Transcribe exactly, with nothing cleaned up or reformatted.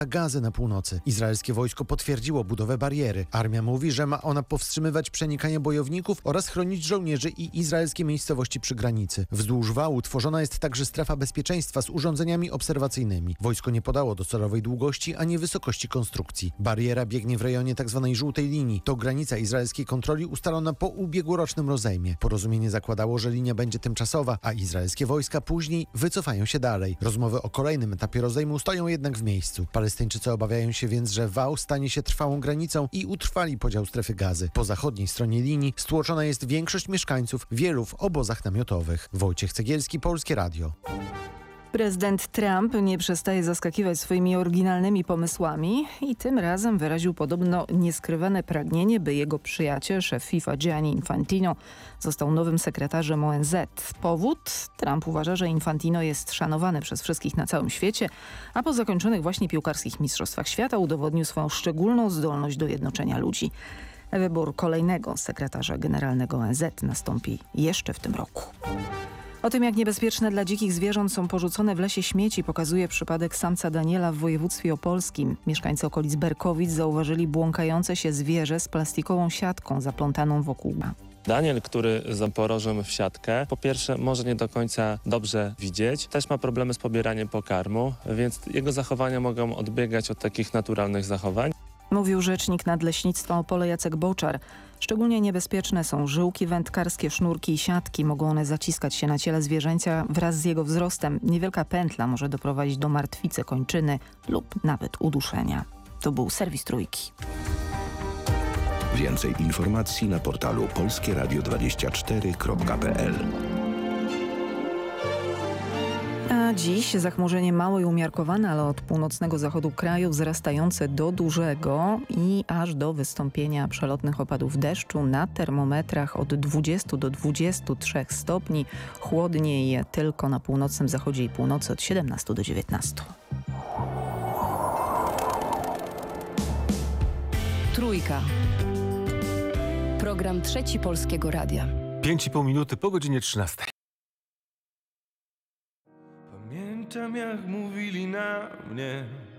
Gazy na północy. Izraelskie wojsko potwierdziło budowę bariery. Armia mówi, że ma ona powstrzymywać przenikanie bojowników oraz chronić żołnierzy i izraelskie miejscowości przy granicy. Wzdłuż wału tworzona jest także strefa bezpieczeństwa z urządzeniami obserwacyjnymi. Wojsko nie podało docelowej długości ani wysokości konstrukcji. Bariera biegnie w rejonie tzw. żółtej linii. To granica izraelskiej kontroli ustalona po ubiegłorocznym rozejmie. Porozumienie zakładało, że linia będzie tymczasowa, a izraelskie wojska później wycofają się dalej. Rozmowy o kolejnym etapie rozejmu stoją jednak w miejscu. Palestyńczycy obawiają się więc, że wał stanie się trwałą granicą i utrwali podział strefy Gazy. Po zachodniej stronie linii stłoczona jest większość mieszkańców, wielu w obozach namiotowych. Wojciech Cegielski, Polskie Radio. Prezydent Trump nie przestaje zaskakiwać swoimi oryginalnymi pomysłami i tym razem wyraził podobno nieskrywane pragnienie, by jego przyjaciel, szef FIFA Gianni Infantino, został nowym sekretarzem O N Z. Powód? Trump uważa, że Infantino jest szanowany przez wszystkich na całym świecie, a po zakończonych właśnie piłkarskich mistrzostwach świata udowodnił swoją szczególną zdolność do jednoczenia ludzi. Wybór kolejnego sekretarza generalnego O N Z nastąpi jeszcze w tym roku. O tym, jak niebezpieczne dla dzikich zwierząt są porzucone w lesie śmieci, pokazuje przypadek samca Daniela w województwie opolskim. Mieszkańcy okolic Berkowic zauważyli błąkające się zwierzę z plastikową siatką zaplątaną wokół. Daniel, który zaporożem w siatkę, po pierwsze może nie do końca dobrze widzieć, też ma problemy z pobieraniem pokarmu, więc jego zachowania mogą odbiegać od takich naturalnych zachowań. Mówił rzecznik Nadleśnictwa Opole Jacek Boczar. Szczególnie niebezpieczne są żyłki wędkarskie, sznurki i siatki. Mogą one zaciskać się na ciele zwierzęcia wraz z jego wzrostem. Niewielka pętla może doprowadzić do martwicy kończyny lub nawet uduszenia. To był serwis Trójki. Więcej informacji na portalu polskie radio dwadzieścia cztery kropka p l. A dziś zachmurzenie małe i umiarkowane, ale od północnego zachodu kraju wzrastające do dużego i aż do wystąpienia przelotnych opadów deszczu na termometrach od dwudziestu do dwudziestu trzech stopni. Chłodniej tylko na północnym zachodzie i północy od siedemnastu do dziewiętnastu. Trójka. Program Trzeci Polskiego Radia. Pięć i pół minuty po godzinie trzynastej. Pamiętam, jak mówili na mnie,